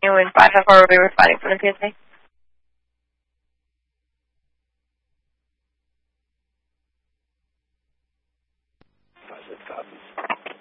You in 554 will be responding from the PSA.